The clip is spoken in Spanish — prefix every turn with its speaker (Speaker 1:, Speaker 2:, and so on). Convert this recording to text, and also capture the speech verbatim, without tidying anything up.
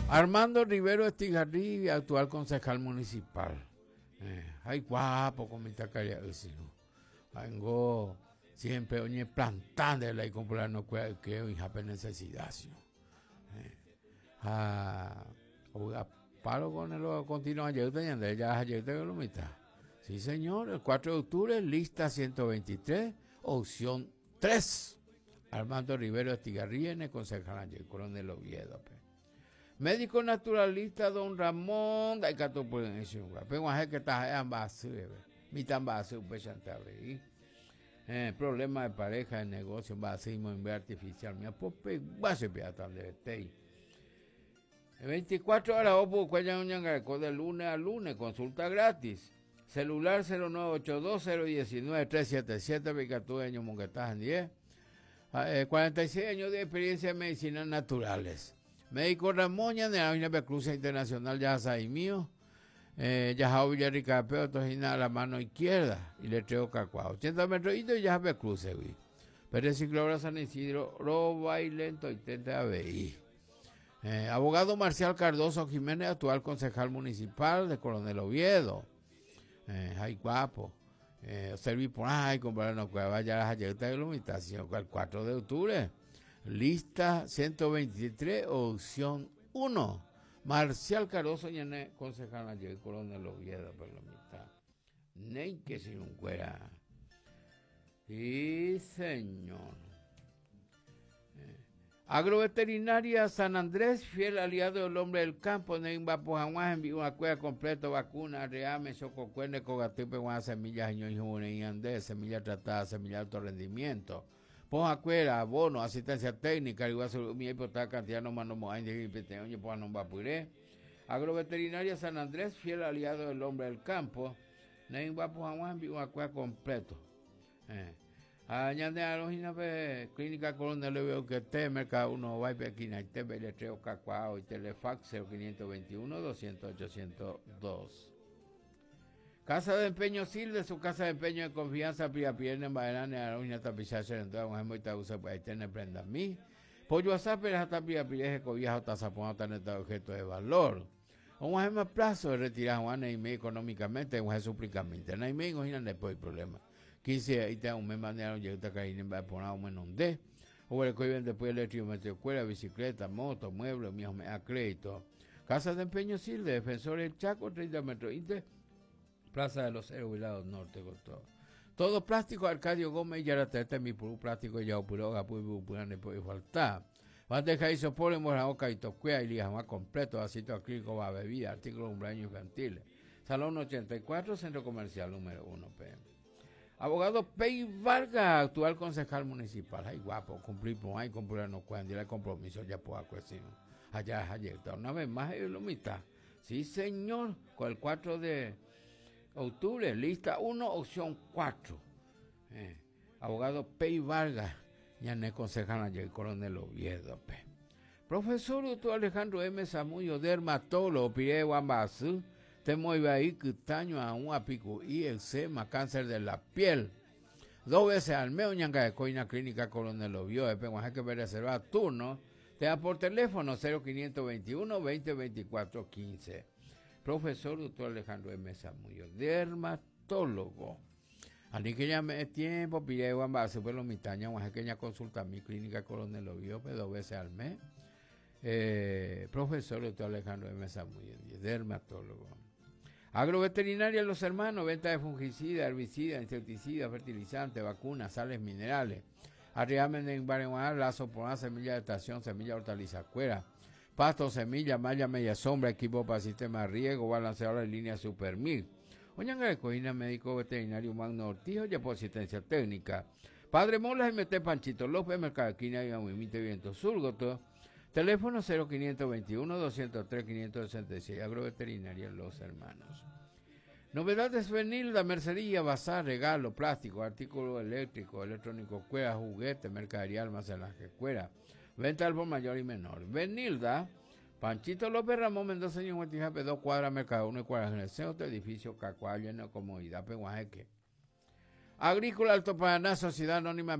Speaker 1: Armando Rivero Estigarrí, actual concejal municipal. Eh, ay, guapo, con mi tacaria, vengo siempre oye plantando la y comprar no que que hija necesidad. Eh, ah, oiga, paro con el continuo ayer de ya ayer de la mitad. Sí, señor, el cuatro de octubre, lista ciento veintitrés, opción tres. Armando Rivero Estigarrí, en el concejal ayer, coronel Oviedo. Pe. Médico naturalista don Ramón, hay que todo pueden decir, pero hay que estar en base, mi tan base, un pechante eh, problema de pareja, de negocio, base y artificial, mi apope, base peatón de Tei. veinticuatro horas, opo, cuaya un de lunes a lunes, consulta gratis. Celular cero nueve ocho dos cero uno nueve tres siete siete, Picatú, año Monguetas en diez. Eh, cuarenta y seis años de experiencia en medicinas naturales. Médico Ramón, de la Avenida Cruz Internacional, ya sabe mío. Eh, Yajao Villarricapeo, Tojina a la mano izquierda. Y le traigo Cacuá. ochenta metros y ya ve Cruz, güey. Pérez Ciclobra San Isidro, roba y lento, intenta A B I. Eh, abogado Marcial Cardoso Jiménez, actual concejal municipal de Coronel Oviedo. Eh, ay, guapo. Eh, serví por ahí, comprar una cueva, ya las ayer de iluminación, el cuatro de octubre. Lista ciento veintitrés, opción uno. Marcial Cardoso, y en concejal ayer, Coronel Oviedo, por la mitad. Ney que sin un cuera. Sí, señor. Eh. Agroveterinaria San Andrés, fiel aliado del hombre del campo, Neymba Pujamás, envió una cueva completa, vacuna, reame, sococuerne, cogatipe, guana, semillas, y andés, semilla tratada, semilla de alto rendimiento. Ponja cuera, abono, asistencia técnica, igual a mi hipoteca cantidad no mando moain de peteño, pues no va puré. Agroveterinaria San Andrés, fiel aliado del hombre del campo, Neymba Pujamás, envió una cueva completo. Eh. Añade a los inabe, clínica Coronel veo que te mercado uno va a aquí en te beletreo cacuao y telefax cero cinco dos uno doscientos ochocientos dos. Casa de empeño Silve, su casa de empeño de confianza, pia pierna en Baerane, a la uña tapizaje, en toda una muy usa para tener prenda a mí. Pollo asaper hasta pia pileje cobija hasta zapón hasta neta objeto de valor. Un más plazo de retirar Juana y me económicamente, un suplicamente. No hay me imagina después el problema. quince ahí te un me mandaron yo te caí en poner un menos de o el que después eléctrico escuela bicicleta moto muebles mío me a crédito casa de empeño Silve defensor el Chaco treinta metros Inter Plaza de los Héroes Jubilados Norte con todo todo plástico Arcadio Gómez ya era este mi puro plástico ya puro gapu puro no puede faltar bandeja hizo por moraoca y toquea y lija más completo vasito acrílico va bebida artículos cumpleaños infantiles salón ochenta y cuatro centro comercial número uno P M. Abogado Pei Vargas, actual concejal municipal. Ay, guapo, cumplir por ahí, cumplir no cuando el compromiso ya por cuestión. Allá, ayer, una vez más, es lo mitad. Sí, señor, con el cuatro de octubre, lista uno, opción cuatro. Eh, abogado Pei Vargas, ya en el concejal ayer, Coronel Oviedo. Pe. Profesor doctor Alejandro M. Zamudio, dermatólogo, Pire Guambazú. Temo iba ahí que daño a un apico y eczema, cáncer de la piel. Dos veces al mes, ñanga de coina clínica Coronel lo vio, de penguaje que ver reservar turno. Te da por teléfono cero cinco dos uno veinte veinticuatro quince. Profesor doctor Alejandro M. Zamudio, dermatólogo. Así que ya me tiempo, pide guamba, se fue lo mitaña, una pequeña consulta a mi clínica Coronel lo vio, dos veces al mes. Eh, profesor doctor Alejandro M. Zamudio, dermatólogo. Agroveterinaria Los Hermanos, venta de fungicida, herbicida, insecticida, fertilizante, vacunas, sales minerales. Arriamen en Bareguanar, lazo por una semilla de estación, semilla hortaliza cuera, pasto, semilla, malla, media sombra, equipo para sistema de riego, balanceador en línea Super Mil. Oñanga de Coina, médico veterinario Magno Ortiz, ya por asistencia técnica. Padre Molas, M T Panchito López, Mercadequina y Movimiento Viento Surgoto. Teléfono cero cinco dos uno dos cero tres cinco sesenta y seis, Agroveterinaria Los Hermanos. Novedades Benilda, mercería, bazar, regalo, plástico, artículos eléctricos, electrónicos, cuera, juguete, mercadería, almacenaje, cuera, venta al por mayor y menor. Benilda, Panchito López Ramón Mendoza, cincuenta y dos cuadras, Mercado uno y cuadras en el centro, edificio Cacuayo, en la comodidad, Peguajeque. Agrícola Alto Paraná, Sociedad Anónima.